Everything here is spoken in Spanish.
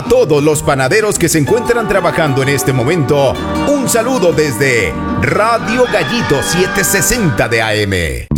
A todos los panaderos que se encuentran trabajando en este momento, un saludo desde Radio Gallito 760 de AM.